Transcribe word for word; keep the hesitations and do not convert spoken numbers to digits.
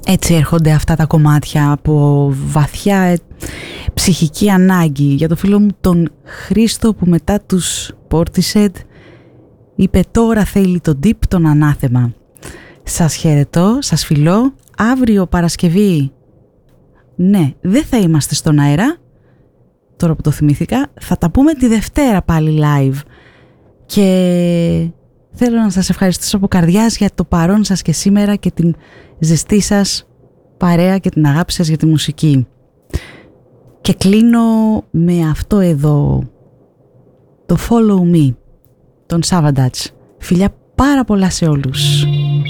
Έτσι έρχονται αυτά τα κομμάτια από βαθιά ε, ψυχική ανάγκη. Για το φίλο μου τον Χρήστο που μετά τους Portishead είπε τώρα θέλει τον deep, τον ανάθεμα. Σας χαιρετώ, σας φιλώ. Αύριο Παρασκευή, ναι, δεν θα είμαστε στον αέρα. Τώρα που το θυμήθηκα, θα τα πούμε τη Δευτέρα πάλι live. Και θέλω να σας ευχαριστήσω από καρδιάς για το παρόν σας και σήμερα και την ζεστή σας παρέα και την αγάπη σας για τη μουσική. Και κλείνω με αυτό εδώ, το Follow Me, τον Savatage. Φιλιά πάρα πολλά σε όλους.